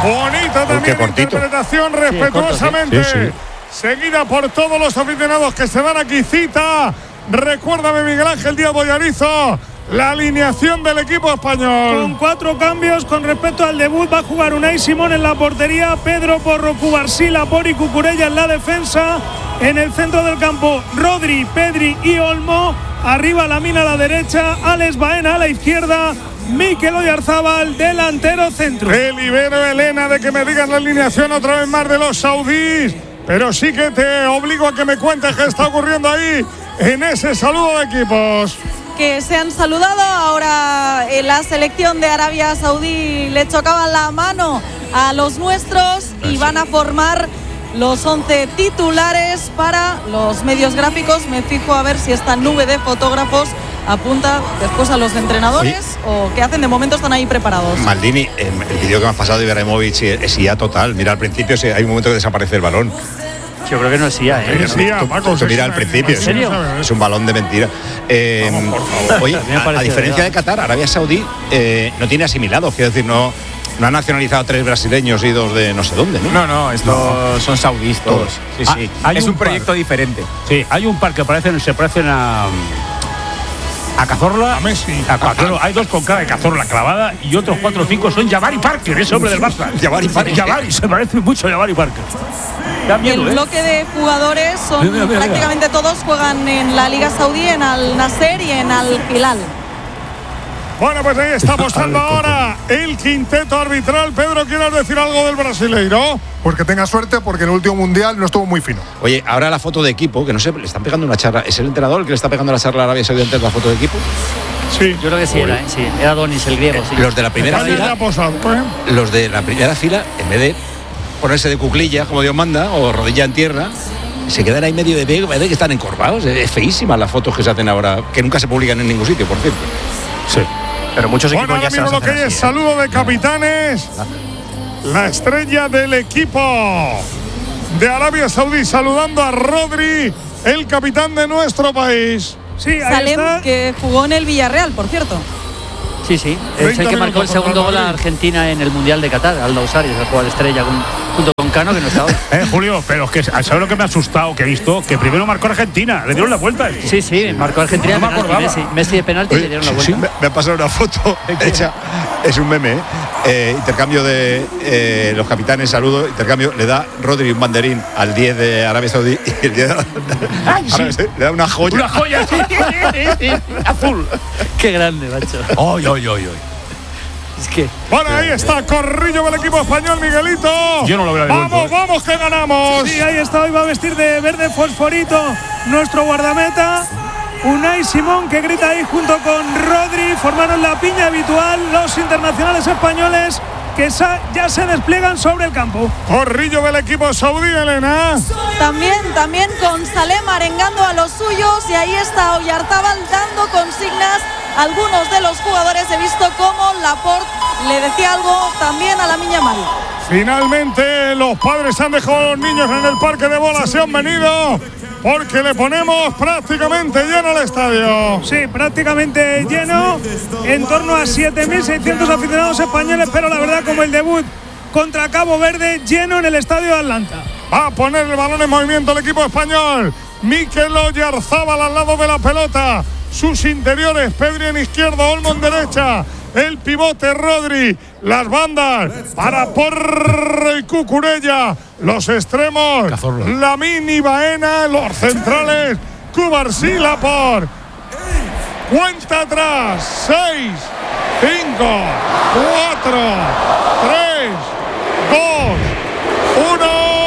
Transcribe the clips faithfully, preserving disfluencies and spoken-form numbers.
Bonita también interpretación, respetuosamente. Sí, sí. Seguida por todos los aficionados que se dan aquí cita. Recuérdame, Miguel Ángel Díaz Boyarizo, la alineación del equipo español. Con cuatro cambios con respecto al debut. Va a jugar Unai Simón en la portería, Pedro Porro, Cubarsí, Laporte y Cucurella en la defensa. En el centro del campo, Rodri, Pedri y Olmo. Arriba Lamine a la derecha, Alex Baena a la izquierda, Mikel Oyarzábal, delantero centro. Te libero, Elena, de que me digas la alineación otra vez más de los saudíes, pero sí que te obligo a que me cuentes qué está ocurriendo ahí en ese saludo de equipos. Que se han saludado, ahora en la selección de Arabia Saudí le chocaban la mano a los nuestros y van a formar los once titulares para los medios gráficos. Me fijo a ver si esta nube de fotógrafos apunta después a los entrenadores. Oye, o qué hacen. De momento están ahí preparados. Maldini, el vídeo que me has pasado de Ibrahimovic es I A total. Mira, al principio hay un momento que desaparece el balón. Yo creo que no es I A, ¿eh? Es I A, Paco, tú, mira al principio. ¿En serio? Es un balón de mentira. Eh, Vamos, por favor. Oye, a, a diferencia de Qatar, Arabia Saudí eh, no tiene asimilados. Quiero decir, no, no ha nacionalizado tres brasileños y dos de no sé dónde, ¿no? No, no, estos no. son saudíes todos. Sí, sí. Ah, es un, un proyecto par. diferente. Sí, hay un par que parecen, se parecen a. A Cazorla, a Messi. A, a, claro, hay dos con cara de Cazorla clavada y otros cuatro o cinco son Jabari Parker, ese hombre del Barça. Jabari Parker. Jabari, se parece mucho a Jabari Parker. Miedo, el ¿eh? bloque de jugadores son mira, mira, prácticamente mira. todos juegan en la Liga Saudí, en Al Nasser y en Al Hilal. Bueno, pues ahí está apostando ahora el quinteto arbitral. Pedro, ¿quieres decir algo del brasileiro? Pues que tenga suerte, porque en el último mundial no estuvo muy fino. Oye, ahora la foto de equipo, que no sé, le están pegando una charla. ¿Es el entrenador el que le está pegando la charla a Arabia Saudí antes de la foto de equipo? Sí, yo creo que sí, era, ¿eh? sí, era Donis el griego. Sí. Los de la primera fila, los de la primera fila, en vez de ponerse de cuclillas, como Dios manda, o rodilla en tierra, se quedan ahí medio de pego, que están encorvados. Es feísimas las fotos que se hacen ahora, que nunca se publican en ningún sitio, por cierto. Sí. Pero muchos equipos bueno, ya se lo que hay es saludo de capitanes. La estrella del equipo de Arabia Saudí saludando a Rodri, el capitán de nuestro país. Sí, Salem, está. Que jugó en el Villarreal, por cierto. Sí, sí, es el que marcó el segundo gol a Argentina en el Mundial de Qatar, Aldo Osari, el jugador estrella con, junto con Cano, que no estaba. Eh, Julio, pero es que ¿sabes lo que me ha asustado? Que he visto que primero marcó Argentina, le dieron la vuelta. Sí, sí, marcó Argentina no de penalti, Messi, Messi de penalti. Oye, y le dieron la vuelta. Sí, me, me ha pasado una foto hecha, es un meme, ¿eh? Eh, intercambio de eh, los capitanes, saludo, intercambio, le da Rodri un banderín al diez de Arabia Saudí y el diez de Ay, sí. Arabia, le da una joya. Una joya, sí, azul. Qué grande, macho. Oy, oy, oy, oy. Es que. Bueno, ahí está Corrillo del equipo español, Miguelito. Yo no lo veo. Vamos, vamos, que ganamos. Sí, ahí está, hoy va a vestir de verde fosforito nuestro guardameta. Unai Simón, que grita ahí junto con Rodri, formaron la piña habitual los internacionales españoles que ya se despliegan sobre el campo. Corrillo del equipo saudí, Elena. También, también con Salem arengando a los suyos y ahí está Oyarzábal dando consignas a algunos de los jugadores. He visto cómo Laporte le decía algo también a Lamine Yamal. Finalmente los padres han dejado a los niños en el parque de bolas, se han venido porque le ponemos prácticamente lleno el estadio. Sí, prácticamente lleno, en torno a siete mil seiscientos aficionados españoles, pero la verdad, como el debut contra Cabo Verde, lleno en el estadio de Atlanta. Va a poner el balón en movimiento el equipo español. Mikel Oyarzábal al lado de la pelota. Sus interiores, Pedri en izquierda, Olmo en derecha. El pivote Rodri, las bandas para Porro y Cucurella, los extremos, Lamine y Baena, los centrales, Cubarsí, Laporte. Cuenta atrás, seis, cinco, cuatro, tres, dos, uno.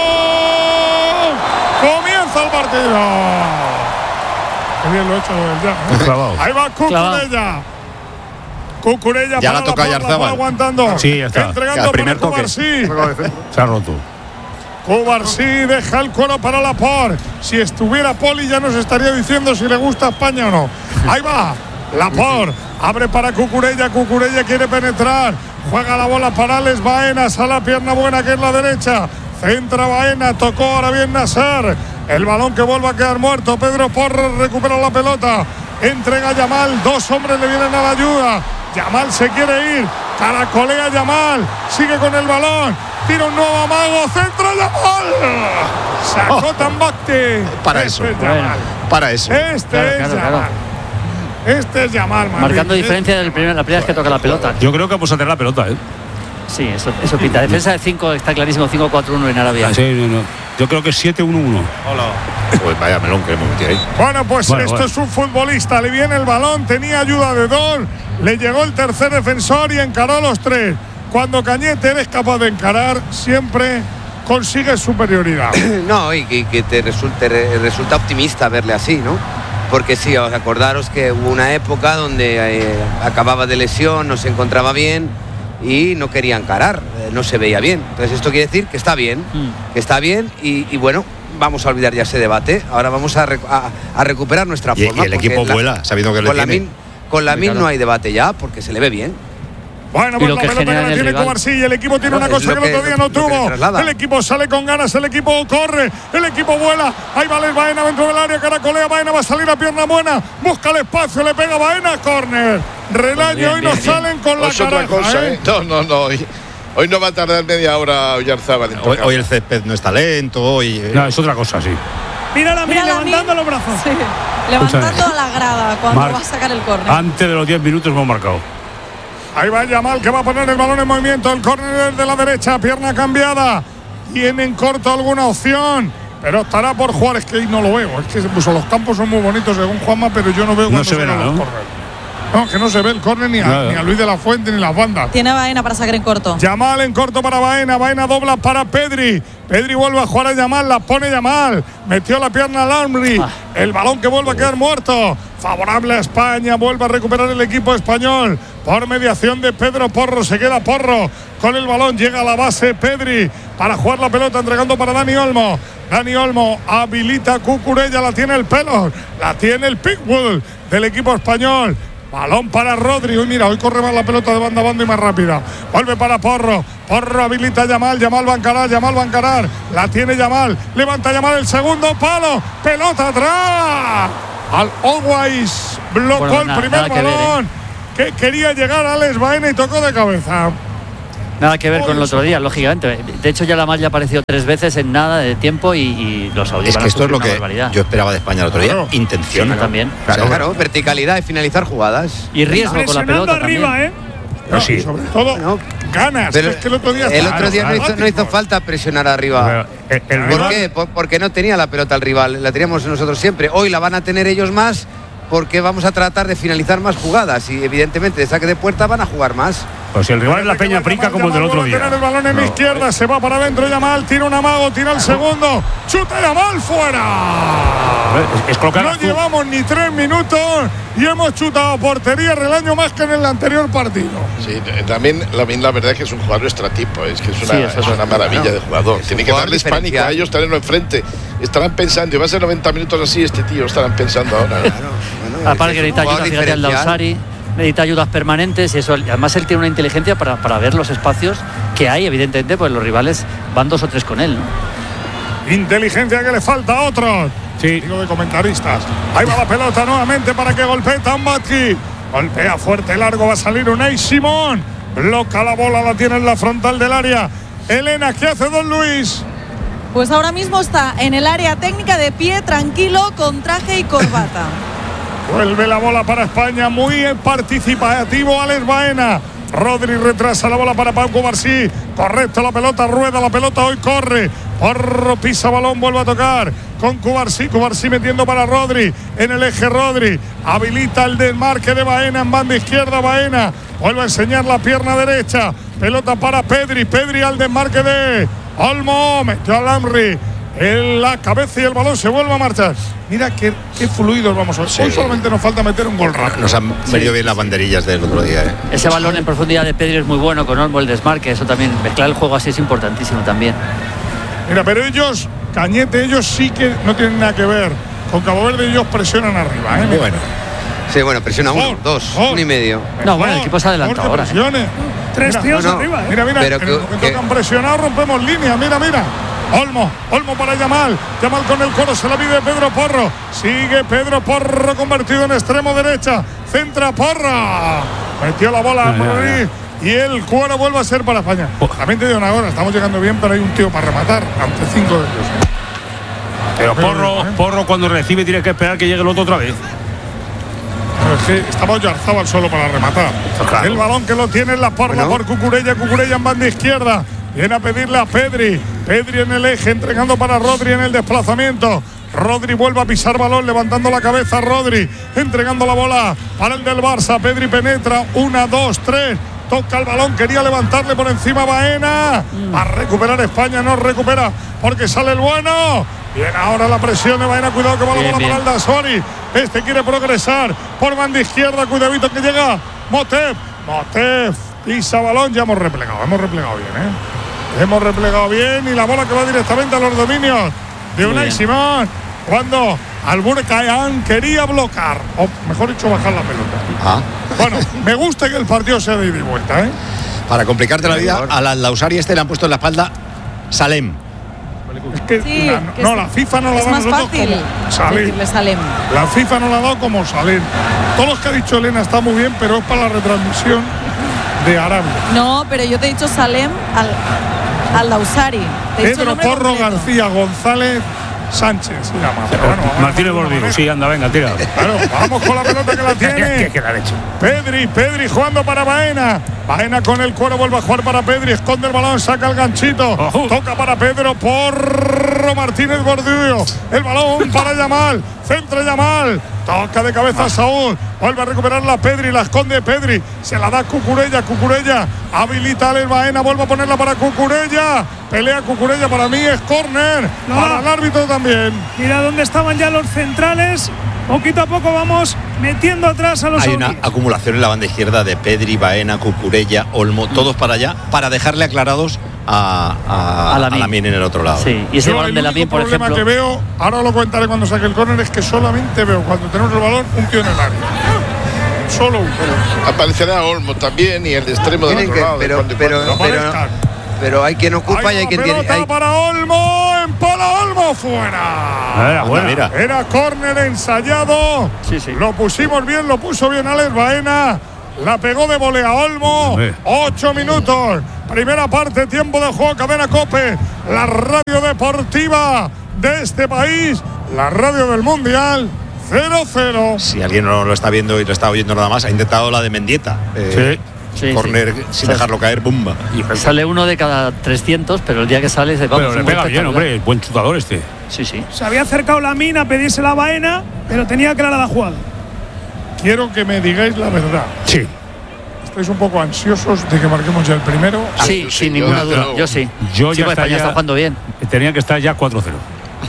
Comienza el partido. Qué bien lo he hecho ya, ¿eh? Ahí va Cucurella. Cucurella ya para la toca Oyarzábal. Aguantando. Sí, ya está. Entregando el primer para toque. Cubarsí. Se ha roto. Cubarsí deja el cuero para Laporte. Si estuviera Poli ya nos estaría diciendo si le gusta España o no. Ahí va. Laporte abre para Cucurella. Cucurella quiere penetrar. Juega la bola para Alex Baena. Sale la pierna buena que es la derecha. Centra Baena. Tocó ahora bien Nasser. El balón que vuelve a quedar muerto. Pedro Porro recupera la pelota. Entrega a Yamal. Dos hombres le vienen a la ayuda. Yamal se quiere ir. caracolea Yamal, sigue con el balón, tira un nuevo amago, centro Yamal, sacó Oh. Tambacti. Para Este eso, es Yamal. para eso. Este Claro, es claro, Yamal. claro. Este es Yamal, Madrid. Marcando diferencia del primer, la primera vez que toca la pelota. Yo creo que vamos a tener la pelota, ¿eh? Sí, eso, eso pinta. Defensa de cinco, está clarísimo, cinco cuatro uno en Arabia. Sí, no, no. Yo creo que es siete uno uno. Pues vaya melón que hemos metido ahí. Bueno, pues Bueno, esto bueno. es un futbolista, le viene el balón, tenía ayuda de dos, le llegó el tercer defensor y encaró a los tres. Cuando Cañete eres capaz de encarar, siempre consigues superioridad. No, y que, que te resulte, resulta optimista verle así, ¿no? Porque sí, os acordaros que hubo una época donde eh, acababa de lesión, no se encontraba bien y no quería encarar, eh, no se veía bien. Entonces esto quiere decir que está bien, Mm. que está bien y, y bueno, vamos a olvidar ya ese debate. Ahora vamos a, rec- a, a recuperar nuestra Y, forma. y el porque equipo la- vuela, sabiendo que le con la tiene. min, con la min no hay debate ya, porque se le ve bien. Bueno, Y pues lo la que pelota que genera la en el tiene rival. Cubarsí y el equipo tiene Claro, una es cosa lo que el que- otro día lo no que le tuvo. traslada. El equipo sale con ganas, el equipo corre, el equipo vuela. Ahí va Baena dentro del área, caracolea Baena, va a salir a pierna buena, busca el espacio, le pega Baena, córner. Relaño, Bien, hoy bien, nos bien. salen con la Es otra caraja, cosa, ¿eh? ¿eh? No, no, no. Hoy, hoy no va a tardar media hora Oyarzábal en Hoy, tocar. hoy el césped no está lento, hoy. eh, No, es otra cosa, sí. Mira la Mira la levantando Min. los brazos. Sí, levantando a la grada cuando Mar- va a sacar el córner. Antes de los diez minutos hemos marcado. Ahí va Yamal que va a poner el balón en movimiento. El córner de la derecha, pierna cambiada. Tienen corto alguna opción, pero estará por jugar. Es que ahí no lo veo. Es que pues, los campos son muy bonitos según Juanma, pero yo no veo No cuando se ve sacan nada, los ¿no? córneres. No, que no se ve el córner ni, a- Nada. ni a Luis de la Fuente ni las bandas. Tiene Baena para sacar en corto. Yamal en corto para Baena, Baena dobla para Pedri. Pedri vuelve a jugar a Yamal, la pone Yamal. Metió la pierna a Lamri. Ah. El balón que vuelve a quedar muerto. Favorable a España, vuelve a recuperar el equipo español. Por mediación de Pedro Porro, se queda Porro con el balón, llega a la base Pedri para jugar la pelota, entregando para Dani Olmo. Dani Olmo habilita a Cucurella, la tiene el pelo, la tiene el Pickwood del equipo español. Balón para Rodri. Uy, mira, hoy corre más la pelota de banda a banda y más rápida. Vuelve para Porro. Porro habilita a Yamal. Yamal va a encarar. Yamal va a encarar. La tiene Yamal. Levanta Yamal el segundo palo. Pelota atrás. Al Always blocó Bueno, el nada- primer nada que ver, balón. Que quería llegar a Alex Baena y tocó de cabeza. Nada que ver con el otro día, lógicamente. De hecho, ya la mal ya apareció tres veces en nada de tiempo y, y los saudíes Es van que a esto es sufrir lo una que barbaridad. yo esperaba de España el otro día. Claro. Intención. Sí, también. Claro, claro, verticalidad y finalizar jugadas. Y riesgo con la Presionando pelota arriba, también. ¿eh? No, sí. y sobre todo, Bueno, ganas. Pero es que el otro día, el claro, otro día no, hizo, no hizo dramático. falta presionar arriba. El, el ¿Por rival- qué? Por- porque no tenía la pelota el rival, la teníamos nosotros siempre. Hoy la van a tener ellos más porque vamos a tratar de finalizar más jugadas y evidentemente de saque de puerta van a jugar más. Pues si el rival es la Parece que Peña va Prica Yamal, como el del Yamal otro vuelve a día. tener el balón en No. izquierda, se va para adentro Yamal, tira un amago, tira el segundo, chuta Yamal fuera. Es, es colocar No azul. llevamos ni tres minutos y hemos chutado portería Relaño más que en el anterior partido. Sí, eh, también la, la verdad es que es un jugador extratipo, es que es una, Sí, eso es es. una maravilla Claro. de jugador. Es Tiene un que jugador darles pánico diferencial. a ellos, tenerlo enfrente. Estarán pensando, y va a ser noventa minutos así, este tío, estarán pensando ahora. Bueno, Aparte es que un necesita ayuda, jugador fíjate al diferencial. Dausari, necesita ayudas permanentes y eso. Además él tiene una inteligencia para, para ver los espacios que hay, evidentemente, pues los rivales van dos o tres con él, ¿no? Inteligencia que le falta a otros. Sí. Digo de comentaristas. Ahí va la pelota nuevamente para que golpee Tambatki. Golpea fuerte, largo, va a salir Unai Simón. Bloca la bola, la tiene en la frontal del área. Elena, ¿qué hace Don Luis? Pues ahora mismo está en el área técnica de pie, tranquilo, con traje y corbata. Vuelve la bola para España, muy participativo Alex Baena. Rodri retrasa la bola para Pau Cubarsí. Correcto, la pelota rueda, la pelota hoy corre. Porro pisa balón, vuelve a tocar con Cubarsí. Cubarsí metiendo para Rodri en el eje Rodri. Habilita el desmarque de Baena en banda izquierda. Baena vuelve a enseñar la pierna derecha. Pelota para Pedri. Pedri al desmarque de Olmo. Metió a Lamri en la cabeza y el balón se vuelve a marchar. Mira qué, qué fluidos vamos a ver. Hoy solamente nos falta meter un gol rápido. Nos han venido bien las banderillas del otro día. ¿eh? Ese balón en profundidad de Pedri es muy bueno, con Olmo el desmarque, eso también, mezclar el juego así es importantísimo también. Mira, pero ellos, Cañete, ellos sí que no tienen nada que ver con Cabo Verde, ellos presionan arriba, ¿eh? Bueno, Sí, bueno, presiona uno, Gol, dos, gol. uno y medio. No, bueno, el equipo se adelanta Mejor que ahora, ¿eh? presione. Tres Mira, tíos no, no. arriba, ¿eh? Mira, mira, Pero en que- el momento que- que han presionado rompemos línea, mira, mira. Olmo, Olmo para Yamal, Yamal con el coro, se la pide Pedro Porro, sigue Pedro Porro convertido en extremo derecha, centra Porra, metió la bola Ya, ya, Rodri, y el cuero vuelve a ser para España. También te digo una cosa, estamos llegando bien, pero hay un tío para rematar ante cinco de ellos. Pero Porro, ¿eh? Porro cuando recibe tiene que esperar que llegue el otro otra vez. Pero es que estamos Yarzábal solo para rematar. Claro. El balón que lo tiene en la porla bueno. por Cucurella, Cucurella en banda izquierda. Viene a pedirle a Pedri. Pedri en el eje, entregando para Rodri en el desplazamiento. Rodri vuelve a pisar balón, levantando la cabeza Rodri, entregando la bola para el del Barça. Pedri penetra, una, dos, tres. Toca el balón, quería levantarle por encima Baena. A recuperar España, no recupera porque sale el bueno. Bien, ahora la presión de Baena, cuidado que va la bola para Aldasori. Este quiere progresar por banda izquierda, cuidadito que llega Motef. Motef pisa balón, ya hemos replegado, hemos replegado bien, ¿eh? Hemos replegado bien y la bola que va directamente a los dominios de Unai Simón. Cuando Alburcayan quería bloquear, o mejor dicho, bajar la pelota. Ah. Bueno, me gusta que el partido sea de ida y vuelta, ¿eh? Para complicarte la vida, al Aldasori este le han puesto en la espalda Salem. Es que, sí, la, que no, es, la FIFA no la es da más nosotros fácil como Salem. Salem. La FIFA no la ha dado como Salem. Todos los que ha dicho Elena está muy bien, pero es para la retransmisión de Arabia. No, pero yo te he dicho Salem al, al Aldasori. Pedro Porro completo. García González Sánchez se llama. Pero bueno, Martínez Bordillo, sí, anda, venga, tira. Claro, vamos con la pelota que la tiene. ¿Qué la hecho? Pedri, Pedri jugando para Baena. Baena con el cuero, vuelve a jugar para Pedri, esconde el balón, saca el ganchito. Uh-huh. Toca para Pedro, Porro Martínez Bordillo. El balón para Yamal, centra Yamal. Toca de cabeza a Saúl, vuelve a recuperarla Pedri, la esconde Pedri, se la da Cucurella, Cucurella habilita a Baena, vuelve a ponerla para Cucurella, pelea Cucurella, para mí es córner, no. para el árbitro también. Mira dónde estaban ya los centrales, poquito a poco vamos metiendo atrás a los Hay una acumulación en la banda izquierda de Pedri, Baena, Cucurella, Olmo, todos para allá, para dejarle aclarados a, a, a Lamine en el otro lado. Sí, y ese balón de Lamine, por ejemplo. El problema que veo, ahora lo comentaré cuando saque el córner, es que solamente veo cuando tenemos el balón un tío en el área. Solo uno. Aparecerá Olmo también y el de extremo del otro que, lado. Pero, pero, pero, pero, pero hay quien ocupa hay y hay quien tiene. Hay para Olmo, empala Olmo fuera. Era, bueno, mira. Era córner ensayado. Sí, sí. Lo pusimos bien, lo puso bien Alex Baena. La pegó de volea Olmo. Sí. Ocho minutos. Primera parte, tiempo de juego, Cadena COPE. La radio deportiva de este país. La radio del Mundial. cero cero. Si alguien no lo está viendo y lo está oyendo nada más, ha intentado la de Mendieta. Eh, sí. Sí, corner sí. sin dejarlo caer, bomba. Y sale uno de cada trescientos, pero el día que sale se va. Pero le pega bien, hombre, buen chutador este. Sí, sí. Se había acercado Lamine a pedirse la Baena, pero tenía clara la jugada. Quiero que me digáis la verdad. Sí. ¿Estáis un poco ansiosos de que marquemos ya el primero? Sí, sí sin ninguna yo, duda. Yo sí. Yo sí, ya España ya, está jugando bien. Tenía que estar ya cuatro cero.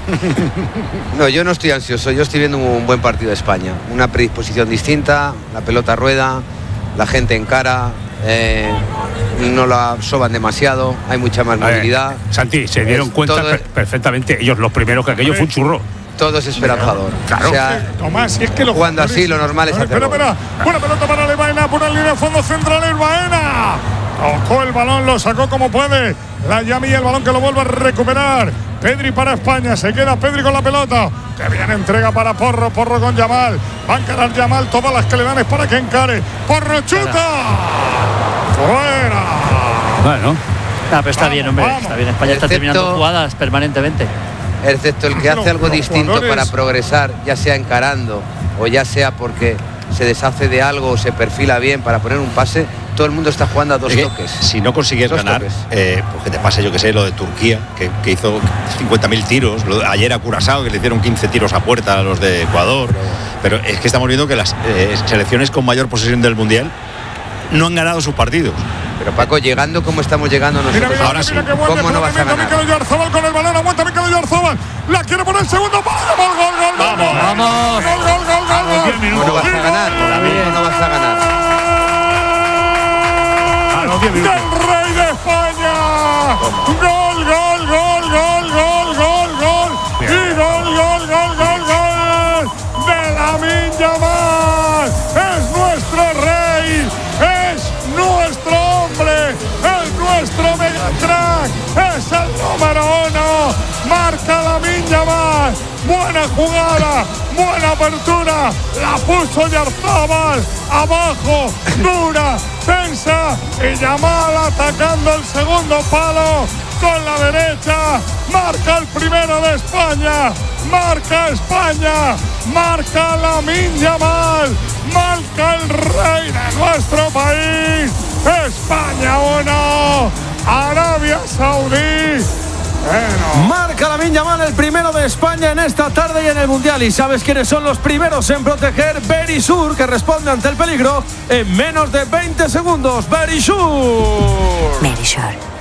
No, yo no estoy ansioso. Yo estoy viendo un buen partido de España. Una predisposición distinta, la pelota rueda, la gente encara. Eh, no la soban demasiado, hay mucha más movilidad. Eh, Santi, se dieron es, cuenta per perfectamente ellos los primeros que aquello fue un churro. Todo es esperanzador. Claro. O sea, Tomás, si es que lo jugando así, lo normal es hacer. Espera, espera. Buena pelota para Baena, por la línea de fondo central, Baena. Tocó el balón, lo sacó como puede. La Yami, el balón que lo vuelve a recuperar. Pedri para España, se queda Pedri con la pelota. Que bien entrega para Porro, Porro con Yamal. Va a encarar Yamal, todas las que le dan es para que encare. Porro chuta. Fuera. Bueno. No, pero está vamos, bien, hombre. Vamos. Está bien. España Excepto... está terminando jugadas permanentemente. Excepto el que hace algo distinto jugadores... para progresar, ya sea encarando o ya sea porque se deshace de algo o se perfila bien para poner un pase, todo el mundo está jugando a dos es toques. Si no consigues dos ganar, eh, pues que te pase, yo que sé, lo de Turquía, que, que hizo cincuenta mil tiros, lo, ayer a Curazao, que le hicieron quince tiros a puerta a los de Ecuador, pero es que estamos viendo que las eh, selecciones con mayor posesión del Mundial no han ganado sus partidos. Pero Paco, llegando como estamos llegando nosotros, mira, mira, ahora mira, sí, mira, ¿cómo no vas a ganar? Mikel Oyarzabal con el balón, aguanta Mikel Oyarzabal, la quiere poner el segundo, gol, gol, gol, gol, vamos, gol, vamos, gol, gol, gol, gol, ¿cómo no vas a ganar? ¿Cómo no vas a ganar? Del Rey de España, gol, gol, gol, gol, gol, gol, gol, y gol, gol, gol, gol, gol, de Lamine Yamal, es nuestro rey, es nuestro hombre, es nuestro mega crack, es el número uno, marca Lamine Yamal, buena jugada, buena apertura, la puso Oyarzabal, abajo, dura, tensa, y Yamal atacando el segundo palo con la derecha, marca el primero de España, marca España, marca Lamine Yamal, marca el rey de nuestro país, España uno, Arabia Saudí. Bueno. Marca Lamine Yamal, el primero de España en esta tarde y en el Mundial. ¿Y sabes quiénes son los primeros en proteger? Berisur, que responde ante el peligro en menos de veinte segundos. Berisur. Berisur.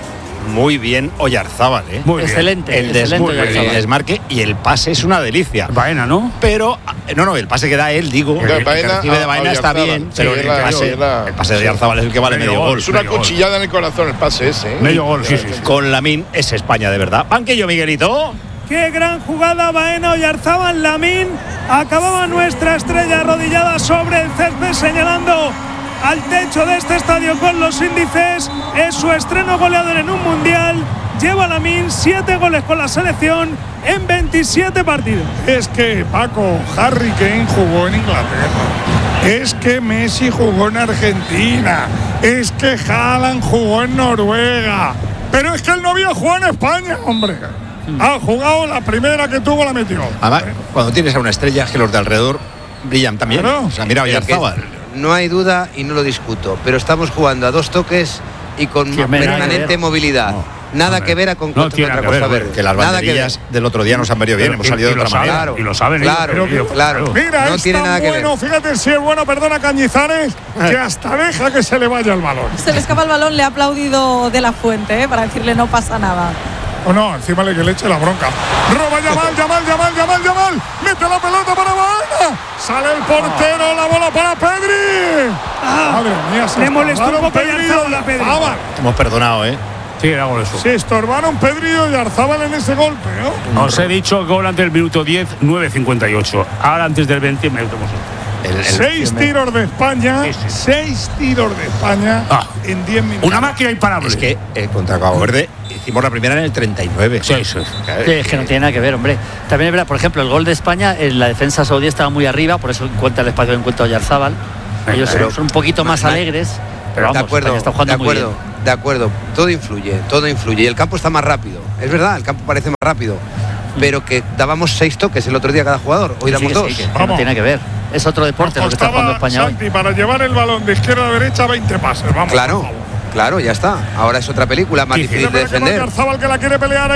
Muy bien Oyarzábal, ¿eh? Muy excelente, bien. El, excelente des- el desmarque y el pase es una delicia. Baena, ¿no? Pero, no, no, el pase que da él, digo, el, el que recibe de Baena está bien, pero sí, el, la, pase, la, el pase de Oyarzábal es el que vale medio, medio gol. Es una medio cuchillada gol. en el corazón el pase ese, ¿eh? Medio gol, sí, sí, sí. Con Lamine es España, de verdad. Banquillo, Miguelito. Qué gran jugada, Baena, Oyarzabal, Lamine. Acababa nuestra estrella arrodillada sobre el césped señalando al techo de este estadio con los índices. Es su estreno goleador en un mundial. Lleva Lamine siete goles con la selección en veintisiete partidos. Es que Paco, Harry Kane jugó en Inglaterra. Es que Messi jugó en Argentina. Es que Haaland jugó en Noruega. Pero es que el novio jugó en España, hombre. Ha jugado la primera que tuvo, la metió. Además, cuando tienes a una estrella, que los de alrededor brillan también. Claro. O sea, mira Oyarzábal. No hay duda y no lo discuto, pero estamos jugando a dos toques y con Sí, hombre, permanente movilidad. No. Nada Hombre, que ver a con no otra tiene cosa que ver, verde. Que las Nada que banderillas ver. del otro día nos han venido bien, Pero, hemos y- salido y de lo otra manera. saben, y lo saben ellos, Claro, pero que- claro. Mira, No es tiene tan nada que bueno, ver. fíjate si es bueno, perdona Cañizares, que hasta deja que se le vaya el balón. Se le escapa el balón, le ha aplaudido De La Fuente, ¿eh? Para decirle no pasa nada. O no, encima le que le eche la bronca. Roba Yamal, Yamal, Yamal, Yamal, Yamal. Mete la pelota para Baena. Sale el portero, la bola para Pedri. Ah, Madre mía, se le molestó un estorbaron poco Pedri y Oyarzabal a Pedri. Oyarzábal. Hemos perdonado, ¿eh? Sí, era gol eso. Se estorbaron Pedri y Oyarzábal en ese golpe, ¿no? Os he dicho gol antes del minuto diez, nueve cincuenta y ocho. Ahora antes del veinte, me metemos El, el, Seis tiros de España, Sí, sí. seis tiros de España Ah. en diez minutos. una máquina imparable. Es que eh, contra Cabo Verde hicimos la primera en el treinta y nueve. Sí, sí. Sí, es que no tiene nada que ver, hombre. También es verdad, por ejemplo, el gol de España, en la defensa saudí estaba muy arriba, por eso encuentra el espacio de encuentro Oyarzábal. Ellos Pero- son un poquito más alegres, pero de vamos, acuerdo, España está jugando de muy acuerdo, bien. de acuerdo. Todo influye, todo influye. Y el campo está más rápido. Es verdad, el campo parece más rápido. Pero que dábamos seis toques el otro día cada jugador. Hoy Sí, damos que dos. sí, que- que Vamos. no tiene que ver. Es otro deporte lo que está jugando España hoy. Santi, para llevar el balón de izquierda a derecha, veinte pases. Vamos, Claro, por favor. claro, ya está. Ahora es otra película, más Sí, sí. difícil de Mira que va defender. Oyarzábal, que la quiere pelear.